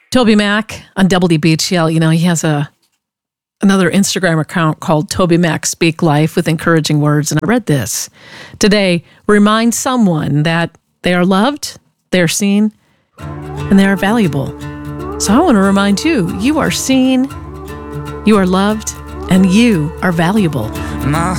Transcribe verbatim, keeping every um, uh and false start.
Toby Mac on W B T L, you know, he has a another Instagram account called Toby Mac Speak Life with encouraging words. And I read this today. Remind someone that they are loved, they are seen, and they are valuable. So I want to remind you, you are seen, you are loved, and you are valuable. My